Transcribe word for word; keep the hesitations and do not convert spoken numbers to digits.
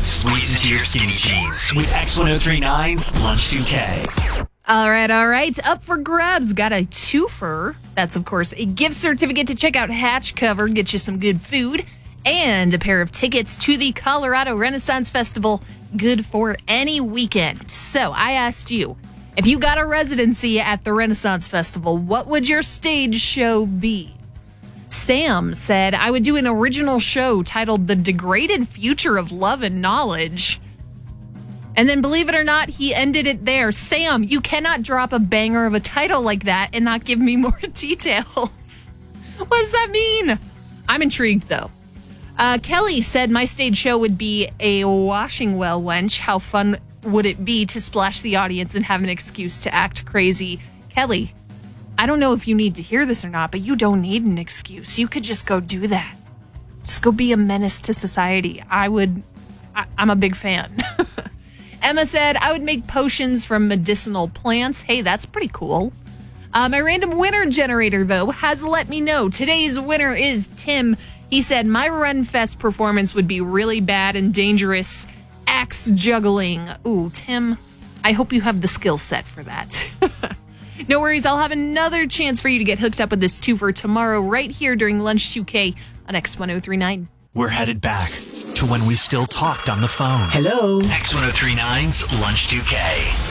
Squeeze into your skinny jeans with X ten thirty-nine's Lunch two K. All right, all right. Up for grabs. Got a twofer. That's, of course, a gift certificate to check out Hatch Cover, get you some good food, and a pair of tickets to the Colorado Renaissance Festival, good for any weekend. So I asked you, if you got a residency at the Renaissance Festival, what would your stage show be? Sam said, I would do an original show titled The Degraded Future of Love and Knowledge. And then, believe it or not, he ended it there. Sam, you cannot drop a banger of a title like that and not give me more details. What does that mean? I'm intrigued, though. Uh, Kelly said, my stage show would be a washing well wench. How fun would it be to splash the audience and have an excuse to act crazy? Kelly, I don't know if you need to hear this or not, but you don't need an excuse. You could just go do that. Just go be a menace to society. I would, I, I'm a big fan. Emma said, I would make potions from medicinal plants. Hey, that's pretty cool. Uh, my random winner generator, though, has let me know. Today's winner is Tim. He said, my Renfest performance would be really bad and dangerous. Axe juggling. Ooh, Tim, I hope you have the skill set for that. No worries, I'll have another chance for you to get hooked up with this twofer tomorrow right here during Lunch two K on X ten thirty-nine. We're headed back to when we still talked on the phone. Hello. X ten thirty-nine's Lunch two K.